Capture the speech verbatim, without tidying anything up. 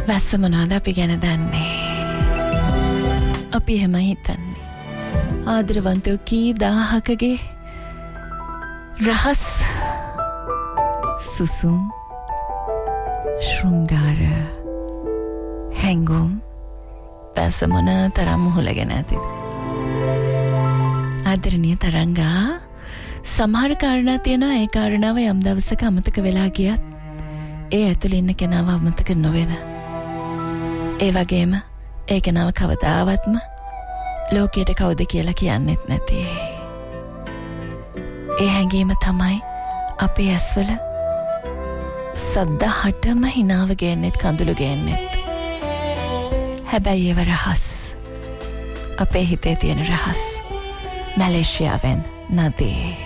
වැස්ස මොනවද අපි ගැන දන්නේ? අපි එහෙම හිතන්නේ. ආදරවන්තයෝ කී දාහකගේ රහස් සුසුම් ශෘංගාර හැංගුම් වැස්ස මොන තරම් මුහුලගෙන ඇතිද? ආදරණීය තරංගා, සමහර කාරණා තියෙනවා ඒ කාරණාව යම් දවසක අමතක වෙලා ගියත් ඒ ඇතුළේ ඉන්න කෙනාව අමතක නොවෙන. ඒ වගේම ඒ කෙනාව කවදාවත්ම ලෝකයට කවුද කියලා කියන්නෙත් නැති. ඒ හැඟීම තමයි අපේ ඇස්වල සද්දාහටම හිනාව ගේන්නෙත් කඳුළු ගේන්නෙත්. හැබැයි ඒව රහස්. අපේ හිතේ තියෙන රහස්. මැලේසියාවෙන් නදී.